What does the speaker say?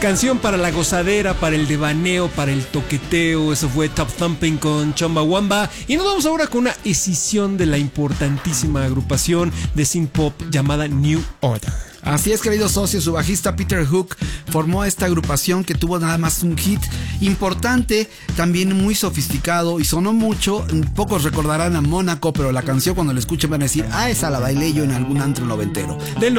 Canción para la gozadera, para el devaneo, para el toqueteo. Eso fue Top Thumping con Chumbawamba. Y nos vamos ahora con una escisión de la importantísima agrupación de synth pop llamada New Order. Así es, queridos socios, su bajista Peter Hook formó esta agrupación que tuvo nada más un hit importante, también muy sofisticado y sonó mucho. Pocos recordarán a Mónaco, pero la canción cuando la escuchen van a decir, esa la bailé yo en algún antro noventero.